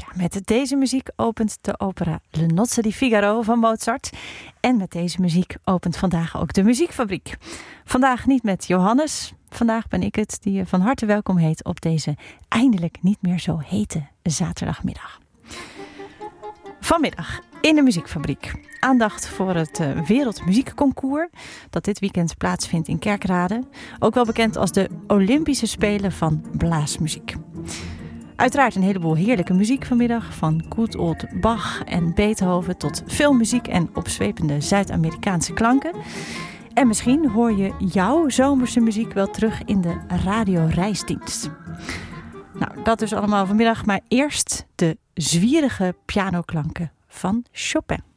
Met deze muziek opent de opera Le Nozze di Figaro van Mozart. En met deze muziek opent vandaag ook de Muziekfabriek. Vandaag niet met Johannes. Vandaag ben ik het die je van harte welkom heet op deze eindelijk niet meer zo hete zaterdagmiddag. Vanmiddag in de Muziekfabriek. Aandacht voor het Wereldmuziekconcours dat dit weekend plaatsvindt in Kerkrade. Ook wel bekend als de Olympische Spelen van Blaasmuziek. Uiteraard een heleboel heerlijke muziek vanmiddag. Van good old Bach en Beethoven tot filmmuziek en opzwepende Zuid-Amerikaanse klanken. En misschien hoor je jouw zomerse muziek wel terug in de radioreisdienst. Nou, dat dus allemaal vanmiddag. Maar eerst de zwierige pianoklanken van Chopin.